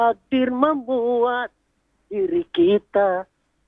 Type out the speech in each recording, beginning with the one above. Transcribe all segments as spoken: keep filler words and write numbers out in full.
takdir membuat diri kita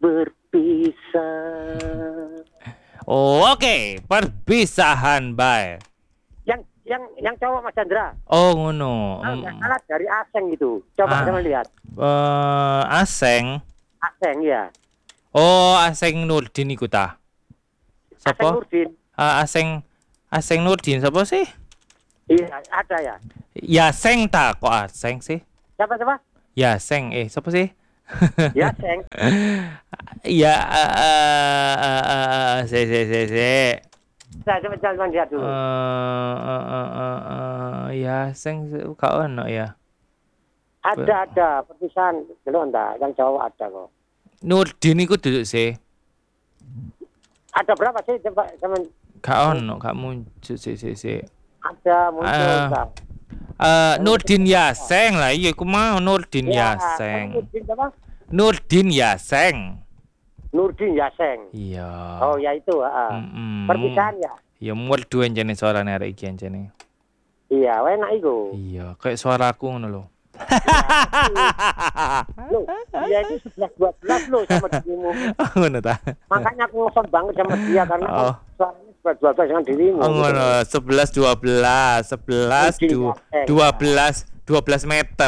berpisah. Oh, oke, okay. Perpisahan, bye. Yang yang yang cowok Mas Chandra. Oh, ngono. Ah, nggak salah dari Aseng itu. Coba Ah. sama lihat. Uh, Aseng. Aseng ya. Oh, Aseng Nurdin iku ta. Aseng Sapa? Nurdin. Uh, Aseng Aseng Nurdin sapa sih? Iya, ada ya. Yaseng ta kok Aseng sih? Siapa siapa? Yaseng eh siapa sih? Ya, Seng. Ya eh eh se se se se. Saya coba jalan lihat dulu. Eh eh eh eh Yaseng gak ono ya. Ada ada perpisahan dulu enggak, yang cowok ada kok. Nurdin iku duduk sih. Ada berapa sih coba sama Gak ono, gak muncul sih sih sih. ada muncul Uh, enggak? uh, Nurdin Yaseng lah, iya aku mau Nurdin Ya, Yaseng. Nurdin apa? Nurdin Yaseng. Nurdin Yaseng. Iya. Oh ya itu, heeh. Mm-mm. Perpisahan ya. Ya merdu anjene suarane arek iki anjene. Iya, enak iku. Iya, kayak suaraku ngono lho. Loh, dia itu sebelas dua belas loh sama dirimu. Oh, ngono ta. Makanya aku ngefans banget sama dia karena Oh. suaranya sebelas dua belas dengan dirimu. Oh, ngono, sebelas dua belas, sebelas dua belas dua belas meter.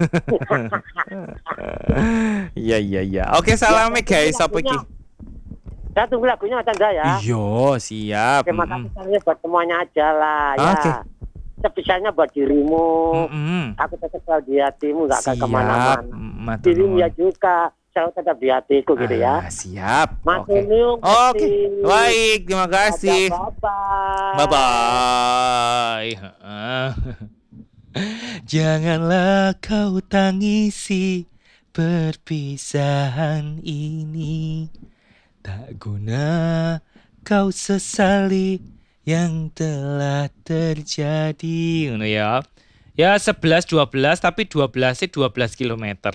Iya iya iya. Oke, salame guys, apa iki? Saya tunggu lagunya Mas Chandra ya. Iya, siap. Terima kasih saya buat semuanya aja lah ya. Oke. Sebisanya buat dirimu. Mm-mm. Aku tetap selalu di hatimu, gak akan Siap. kemana-mana. Matur Dirimu ya nuwun. juga selalu tetap di hatiku gitu ya. Ah, siap. Mas Oke. Uniung, Oke. Baik, terima kasih. Bye-bye. Bye bye. Janganlah kau tangisi perpisahan ini. Tak guna kau sesali yang telah terjadi. Ngono ya. Ya sebelas dua belas tapi dua belas sih dua belas kilometer.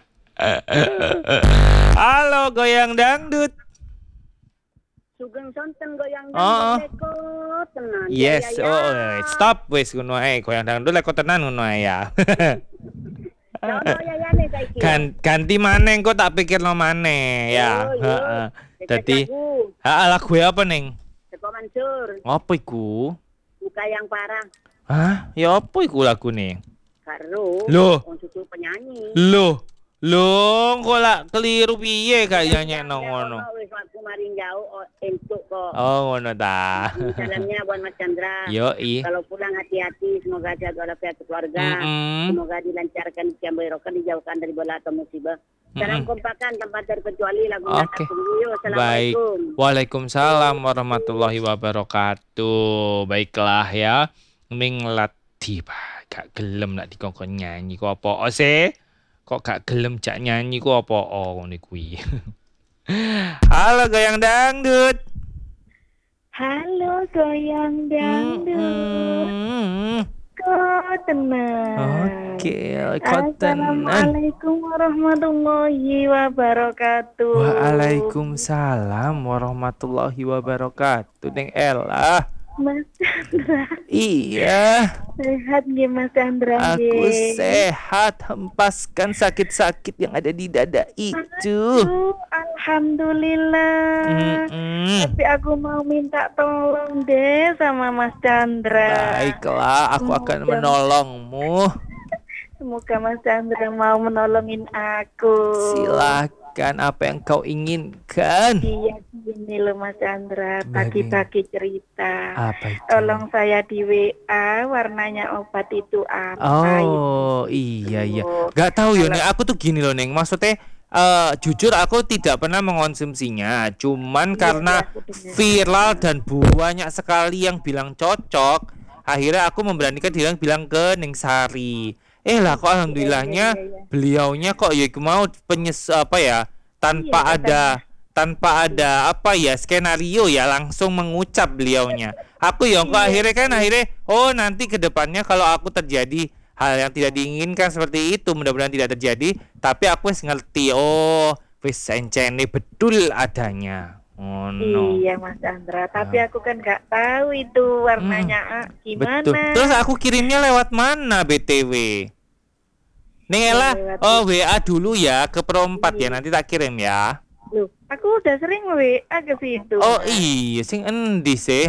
Halo goyang dangdut. Sugeng sonten goyang Oh. dangdut teko tenan. Yes, Ya, ya, oh ya. wait, stop wis ngono ae goyang dangdut lek kok tenan ngono ae ya. Sono ya ya nih saiki. Gan, ganti maneh kok tak pikirno maneh ya. Oh, iya. Heeh. Cek Dadi lagu, heeh lagu apa ning? Teko Mansur, Apa iku? buka yang parah. Hah? Ya apa iku lagune? Karo Loh. wong susu penyanyi. Loh, loh kok lak keliru piye gak nyanyekno ngono. Wis aku maring jauh oh, entuk kok. Oh, ngono ta. Salamnya buat Mas Chandra. Yo i. Kalau pulang hati-hati, semoga sehat walafiat keluarga. Mm-mm. Semoga dilancarkan, dijauhkan, dijauhkan dari bala atau musibah. Salam Mm-mm. kompakan tanpa terkecuali lagu Oke. Yuk, Baik. assalamualaikum. Waalaikumsalam warahmatullahi wabarakatuh. Baiklah ya. Ming lati Pak. Gak gelem nak dikongkon nyanyi kok apa sih? Kok gak gelem jak nyanyi kok apa ngono kuwi. Halo goyang dangdut. Halo goyang dangdut, Mm-mm. kok tenang. Oke, kok tenan. Assalamualaikum warahmatullahi wabarakatuh. Waalaikumsalam warahmatullahi wabarakatuh. Neng Ella. Mas Chandra, Iya, sehat nggih Mas Chandra? aku nggih? sehat. Hempaskan sakit-sakit yang ada di dada itu. Aduh, alhamdulillah. Mm-mm. Tapi aku mau minta tolong deh sama Mas Chandra. Baiklah, aku akan menolongmu. Semoga Mas Chandra mau menolongin aku. Silakan, apa yang kau inginkan? Iya gini loh Mas Chandra, pagi-pagi cerita. Apa itu? Tolong saya di W A warnanya obat itu apa Oh, itu? iya iya. Gak tahu ya, Neng. Aku tuh gini loh, Neng. Maksudnya eh, jujur aku tidak pernah mengonsumsinya. Cuman Iya, karena iya, aku dengar. viral dan banyak sekali yang bilang cocok, akhirnya aku memberanikan diri bilang ke Neng Sari. Eh lah kok alhamdulillahnya iya, iya. beliaunya kok ya mau penyes apa ya tanpa Iya, ada tanpa ada apa ya skenario ya langsung mengucap beliaunya. Aku ya kok akhirnya kan akhirnya oh nanti ke depannya kalau aku terjadi hal yang tidak diinginkan seperti itu mudah-mudahan tidak terjadi, tapi aku wis ngerti oh wis encene betul adanya. Oh no. Iya Mas Chandra, tapi aku kan nggak tahu itu warnanya ah, gimana. Betul. Terus aku kirimnya lewat mana B T W? Ning Ella, Lewat- oh W A dulu ya ke Pro empat ya, Iya. nanti tak kirim ya. Loh, aku udah sering W A ke situ. Oh Mas. iya, sing endi sih?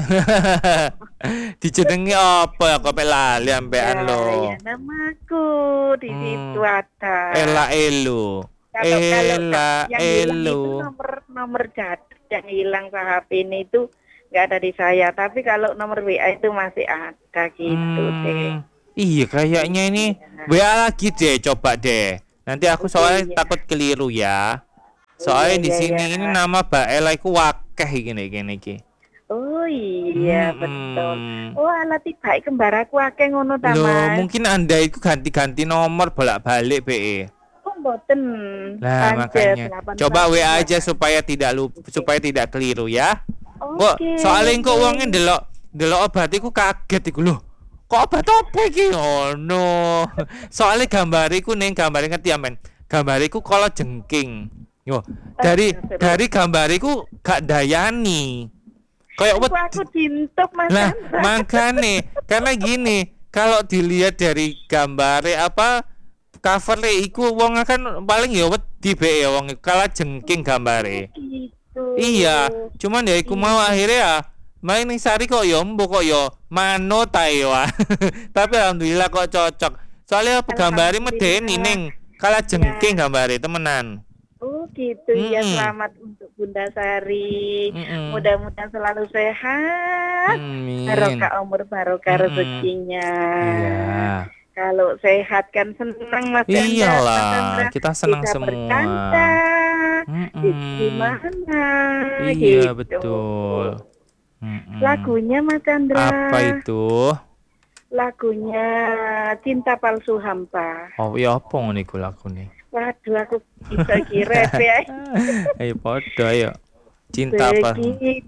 Dijenengi apa kok pe lali ampean Ya, lo. ya namaku di Hmm. situ ada. Ella Elo. Kalau kalau Ella yang hilang itu Elo. nomor nomor jadul yang hilang H P ini itu nggak ada di saya. Tapi kalau nomor W A itu masih ada gitu deh. Hmm, iya kayaknya ini W A lagi deh, coba deh. Nanti aku Oke, soalnya iya. takut keliru ya. Soalnya Iya, di iya, sini iya. ini nama Mbak Ella iku wakeh gini gini iki. Oh iya Hmm, betul. hmm. Oh alat tiba kembar aku akeh ngono ta Loh, Mas. mungkin Anda itu ganti-ganti nomor bolak-balik B E. Oh mboten. Lah Pancet, makanya delapan coba W A belas. aja supaya tidak lupa, supaya tidak keliru ya. Kok Oke. soalnya kok uangnya delok delok obat iku kaget iku lho. Kok obat apa iki? Oh no. Soalnya gambar iku ning gambar ngerti amen. Gambar iku kalau jengking. Yo, dari dari gambar iku gak dayani. Kayak Aku, wet. aku dintuk Mas. Lah, Chandra. makanya karena gini, kalau dilihat dari gambarnya apa covernya iku wong kan paling ya wedi be ya wong iku, kalah jengking gambare. Gitu. Iya, cuman ya iku mau akhirnya ya main ning sari kok ya mbok kok ya manut ae ya. Tapi alhamdulillah kok cocok. Soalnya apa gambare medeni ning kalah jengking gambare temenan. Oh gitu ya, Mm-mm. selamat untuk Bunda Sari. Mm-mm. Mudah-mudahan selalu sehat. Amin. Barokah umur, barokah Mm-mm. rezekinya. Iya. Kalau sehat kan senang Mas Chandra. Mas Iyalah, Chandra kita senang bisa semua. bercanda. Mm-mm. Di gimana? Iya gitu. betul. Mm-mm. Lagunya Mas Chandra. Apa itu? Lagunya Cinta Palsu Hampa. Oh ya apa ngono iku lagune? Waduh aku bisa kira ya. Ayo podo ayo. Cinta apa? Begitu